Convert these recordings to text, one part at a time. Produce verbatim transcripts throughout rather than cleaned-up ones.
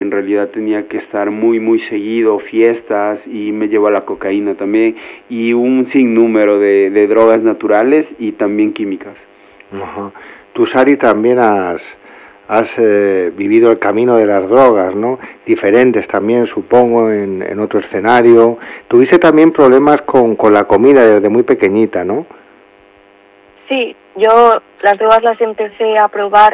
en realidad tenía que estar muy, muy seguido, fiestas, y me llevó a la cocaína también, y un sinnúmero de, de drogas naturales y también químicas. Uh-huh. Tú, Sari, también has, has eh, vivido el camino de las drogas, ¿no? Diferentes también, supongo, en, en otro escenario. Tuviste también problemas con, con la comida desde muy pequeñita, ¿no? Sí, yo las drogas las empecé a probar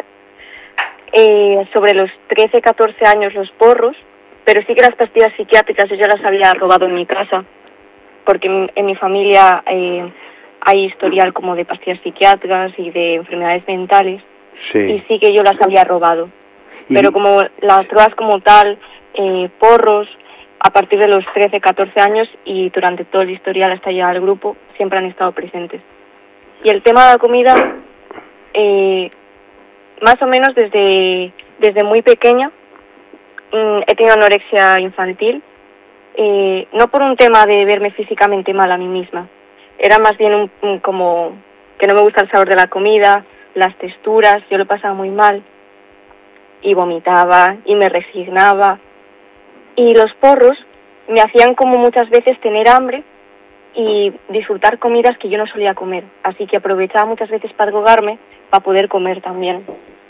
eh, sobre los trece, catorce años, los porros, pero sí que las pastillas psiquiátricas yo ya las había robado en mi casa, porque en, en mi familia eh, hay historial como de pastillas psiquiátricas y de enfermedades mentales, sí. Y sí que yo las había robado. ¿Y? Pero como las drogas como tal, eh, porros, a partir de los trece, catorce años y durante todo el historial hasta llegar al grupo, siempre han estado presentes. Y el tema de la comida, eh, más o menos desde, desde muy pequeña, mmm, he tenido anorexia infantil, eh, no por un tema de verme físicamente mal a mí misma, era más bien un, un, como que no me gusta el sabor de la comida, las texturas, yo lo pasaba muy mal, y vomitaba, y me resignaba, y los porros me hacían como muchas veces tener hambre, y disfrutar comidas que yo no solía comer, así que aprovechaba muchas veces para drogarme para poder comer también.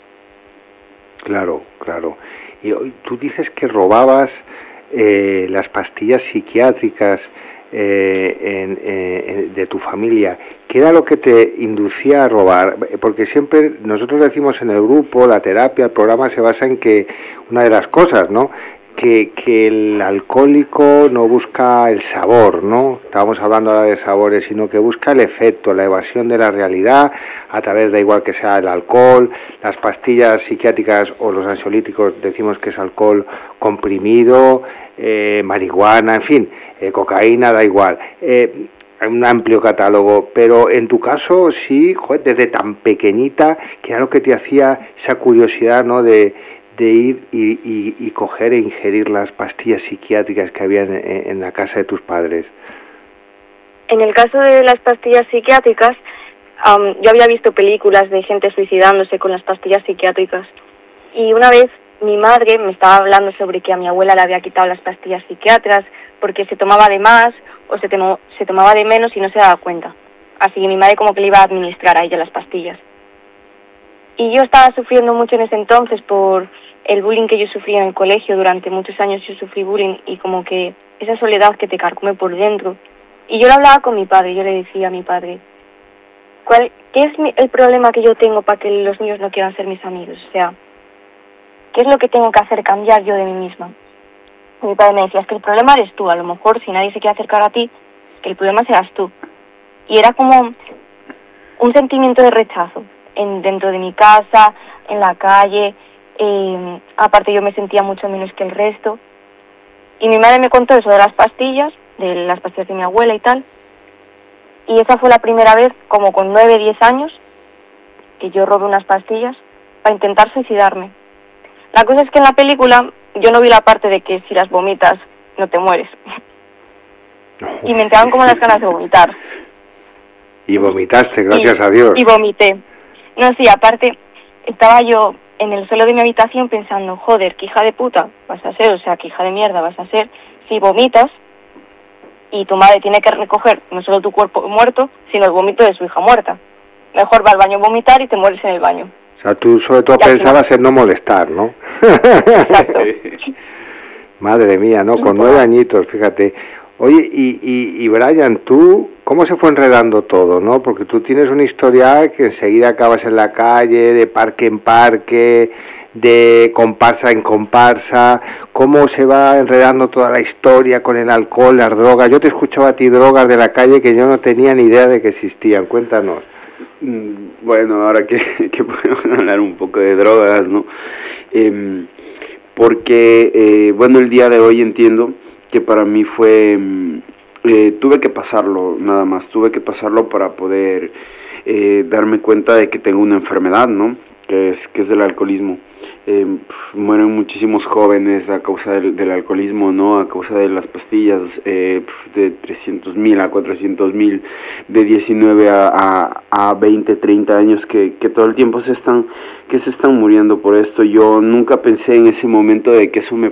Claro, claro. Y hoy tú dices que robabas eh, las pastillas psiquiátricas eh, en, eh, de tu familia. ¿Qué era lo que te inducía a robar? Porque siempre nosotros decimos en el grupo, la terapia, el programa se basa en que una de las cosas, ¿no? Que, que el alcohólico no busca el sabor, ¿no? Estábamos hablando ahora de sabores, sino que busca el efecto, la evasión de la realidad a través de, igual que sea el alcohol, las pastillas psiquiátricas o los ansiolíticos, decimos que es alcohol comprimido, eh, marihuana, en fin, eh, cocaína, da igual. Eh, hay un amplio catálogo, pero en tu caso sí, joder, desde tan pequeñita, que era lo que te hacía esa curiosidad, ¿no? De de ir y, y, y coger e ingerir las pastillas psiquiátricas que había en, en la casa de tus padres. En el caso de las pastillas psiquiátricas, um, yo había visto películas de gente suicidándose con las pastillas psiquiátricas, y una vez mi madre me estaba hablando sobre que a mi abuela le había quitado las pastillas psiquiátricas porque se tomaba de más o se, temo, se tomaba de menos y no se daba cuenta, así que mi madre como que le iba a administrar a ella las pastillas. Y yo estaba sufriendo mucho en ese entonces por el bullying que yo sufrí en el colegio. Durante muchos años yo sufrí bullying, y como que esa soledad que te carcome por dentro. Y yo lo hablaba con mi padre, yo le decía a mi padre, ¿cuál, ¿qué es mi, el problema que yo tengo para que los niños no quieran ser mis amigos? O sea, ¿qué es lo que tengo que hacer cambiar yo de mí misma? Y mi padre me decía, es que el problema eres tú, a lo mejor si nadie se quiere acercar a ti, que el problema serás tú. Y era como un sentimiento de rechazo en, dentro de mi casa, en la calle. Eh, aparte yo me sentía mucho menos que el resto, y mi madre me contó eso de las pastillas, de las pastillas de mi abuela y tal, y esa fue la primera vez, como con nueve, diez años, que yo robé unas pastillas para intentar suicidarme. La cosa es que en la película yo no vi la parte de que si las vomitas no te mueres, y me entraban como las ganas de vomitar. Y vomitaste, gracias y, a Dios. Y vomité. No, sí, aparte estaba yo en el suelo de mi habitación pensando, joder, qué hija de puta vas a ser, o sea, qué hija de mierda vas a ser si vomitas y tu madre tiene que recoger no solo tu cuerpo muerto, sino el vómito de su hija muerta. Mejor va al baño a vomitar y te mueres en el baño. O sea, tú sobre todo ya pensabas no. en no molestar, ¿no? Exacto. Madre mía, ¿no? Con nueve añitos, fíjate. Oye, y, y, y Brian, ¿tú cómo se fue enredando todo, no? Porque tú tienes una historia que enseguida acabas en la calle, de parque en parque, de comparsa en comparsa. ¿Cómo se va enredando toda la historia con el alcohol, las drogas? Yo te escuchaba a ti drogas de la calle que yo no tenía ni idea de que existían. Cuéntanos. Bueno, ahora que, que podemos hablar un poco de drogas, ¿no? Eh, porque, eh, bueno, el día de hoy entiendo que para mí fue, eh, tuve que pasarlo, nada más, tuve que pasarlo para poder eh, darme cuenta de que tengo una enfermedad, ¿no? Que es, que es del alcoholismo. Eh, mueren muchísimos jóvenes a causa del, del alcoholismo, ¿no? A causa de las pastillas, eh, de trescientos mil a cuatrocientos mil, de diecinueve a, a, a veinte, treinta años que, que todo el tiempo se están, que se están muriendo por esto. Yo nunca pensé en ese momento de que eso me